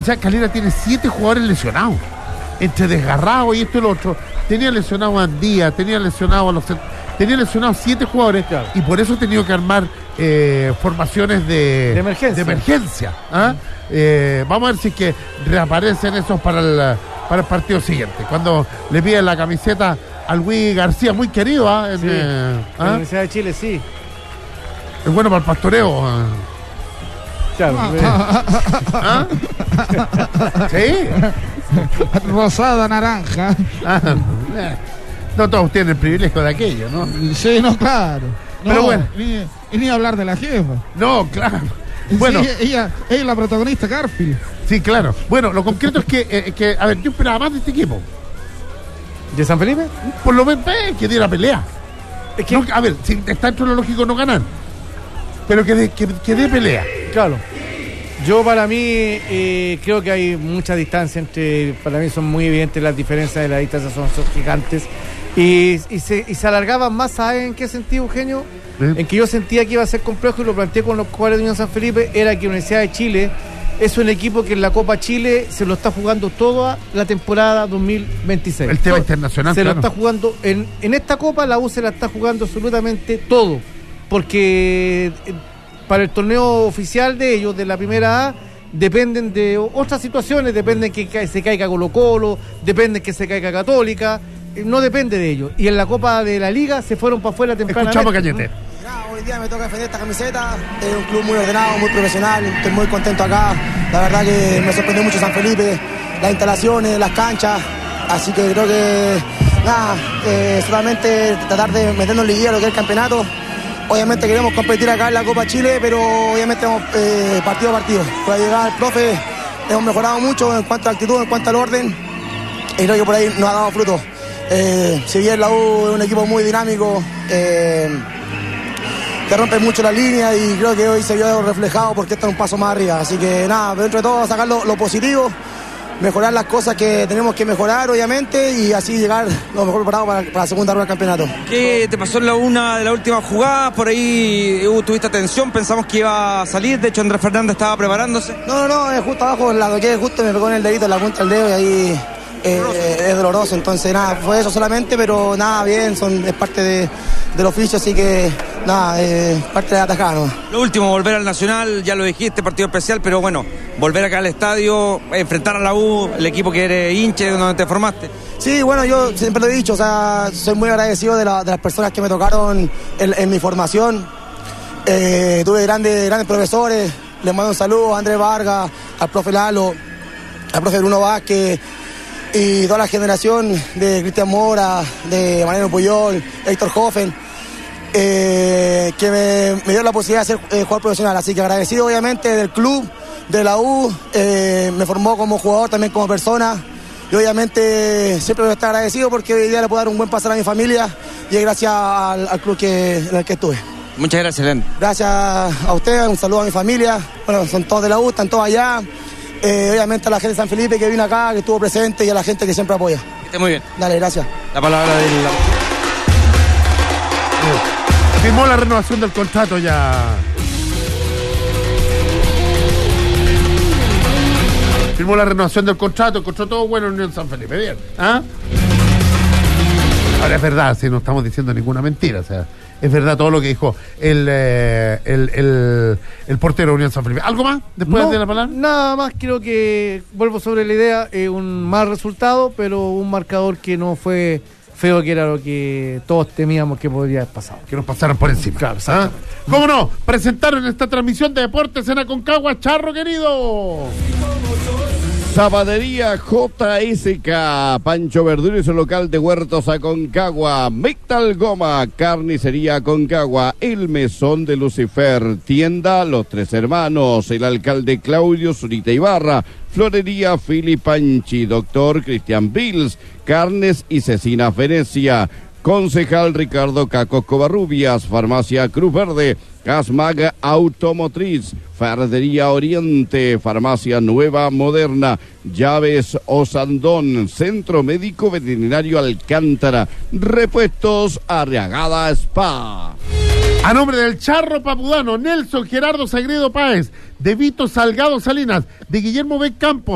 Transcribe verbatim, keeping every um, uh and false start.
sea, Calera tiene siete jugadores lesionados. Entre desgarrados y esto y lo otro. Tenía lesionado a Andía, tenía lesionado a los... Tenía lesionados siete jugadores, claro. Y por eso ha tenido que armar eh, formaciones de, de emergencia. De emergencia ¿ah? uh-huh. eh, vamos a ver si es que reaparecen esos para el, para el partido siguiente. Cuando le piden la camiseta al Luis García, muy querido. ¿ah? En, sí, eh, ¿ah? En la Universidad de Chile, sí. Es bueno para el pastoreo. ¿ah? Claro. ¿Ah? ¿Sí? Rosada, naranja. Ah, no todos tienen el privilegio de aquello, ¿no? Sí, no, claro. No, pero bueno. Ni, y ni hablar de la jefa. No, claro. Bueno. Sí, ella, ella es la protagonista, Garfield. Sí, claro. Bueno, lo concreto es que, eh, que, a ver, yo esperaba más de este equipo. ¿De San Felipe? Por lo menos eh, que diera pelea. Es que, no, a ver, si está dentro de lo lógico no ganar. Pero que dé que, que dé pelea. Claro. Yo para mí eh, creo que hay mucha distancia entre, para mí son muy evidentes las diferencias de las distancias, son, son gigantes. Y, y, se, y se alargaban más, ¿sabes en qué sentido, Eugenio? ¿Eh? En que yo sentía que iba a ser complejo y lo planteé con los jugadores de Unión San Felipe, era que Universidad de Chile es un equipo que en la Copa Chile se lo está jugando toda la temporada dos mil veintiséis. El tema internacional, se claro. lo está jugando, en, en esta Copa la U se la está jugando absolutamente todo, porque para el torneo oficial de ellos, de la primera A, dependen de otras situaciones, dependen que se caiga Colo-Colo, dependen que se caiga Católica, no depende de ellos. Y en la Copa de la Liga se fueron para afuera tempranamente. Escuchamos Cañete. Hoy día me toca defender esta camiseta, es un club muy ordenado, muy profesional, estoy muy contento acá, la verdad que me sorprendió mucho San Felipe, las instalaciones, las canchas, así que creo que nada, eh, solamente tratar de meternos en liguilla lo que es el campeonato. Obviamente queremos competir acá en la Copa Chile, pero obviamente hemos, eh, partido a partido. Por llegar al profe hemos mejorado mucho en cuanto a actitud, en cuanto al orden, y creo que por ahí nos ha dado frutos. Eh, si bien la U es un equipo muy dinámico, eh, que rompe mucho la línea, y creo que hoy se vio reflejado porque está un paso más arriba. Así que nada, dentro de todo sacar lo, lo positivo, mejorar las cosas que tenemos que mejorar, obviamente, y así llegar lo mejor preparado para, para la segunda rueda del campeonato. ¿Qué te pasó en la una de la última jugada? Por ahí uh, tuviste atención, pensamos que iba a salir, de hecho Andrés Fernández estaba preparándose. No, no, no, justo abajo, la toqué, justo me pegó en el dedito, en la punta del dedo, y ahí eh, es doloroso, entonces nada, fue eso solamente, pero nada, bien, son, es parte de, del oficio, así que nada, eh, parte de la atajada, ¿no? Lo último, volver al Nacional, ya lo dijiste, partido especial, pero bueno, volver acá al estadio, enfrentar a la U, el equipo que eres hincha, donde te formaste. Sí, bueno, yo siempre lo he dicho, o sea, soy muy agradecido de, la, de las personas que me tocaron en, en mi formación. Eh, tuve grandes, grandes profesores, les mando un saludo a Andrés Vargas, al profe Lalo, al profe Bruno Vázquez, y toda la generación de Cristian Mora, de Mariano Puyol, Héctor Hoffen, eh, que me, me dio la posibilidad de ser eh, jugador profesional. Así que agradecido obviamente del club, de la U, eh, me formó como jugador, también como persona, y obviamente siempre voy a estar agradecido porque hoy día le puedo dar un buen pasar a mi familia, y es gracias al, al club que, en el que estuve. Muchas gracias, Leandro. Gracias a ustedes, un saludo a mi familia, bueno, son todos de la U, están todos allá. Eh, obviamente a la gente de San Felipe que vino acá, que estuvo presente, y a la gente que siempre apoya. Que esté muy bien. Dale, gracias. La palabra del... Firmó la renovación del contrato ya. Firmó la renovación del contrato, encontró todo bueno en Unión San Felipe, bien. ¿Ah? Ahora es verdad, si no estamos diciendo ninguna mentira, o sea, es verdad todo lo que dijo el, eh, el, el, el portero de Unión San Felipe. ¿Algo más después no, de la palabra? Nada más, creo que vuelvo sobre la idea, eh, un mal resultado, pero un marcador que no fue feo, que era lo que todos temíamos que podría haber pasado. Que nos pasaran por encima. Claro, ¿Ah? ¿Cómo no? Presentaron esta transmisión de Deportes en Aconcagua, Charro querido. Zapatería J S K, Pancho Verdura y su local de Huertos Aconcagua, Mictal Goma, Carnicería Aconcagua, El Mesón de Lucifer, Tienda Los Tres Hermanos, el alcalde Claudio Zurita Ibarra, Florería Filipanchi, Doctor Cristian Bills, Carnes y Cecinas Venecia, Concejal Ricardo Caco Covarrubias, Farmacia Cruz Verde, Casmag Automotriz, Ferretería Oriente, Farmacia Nueva Moderna, Llaves Osandón, Centro Médico Veterinario Alcántara, Repuestos Arriagada Spa. A nombre del Charro Papudano, Nelson Gerardo Sagredo Páez, de Vito Salgado Salinas, de Guillermo B. Campos,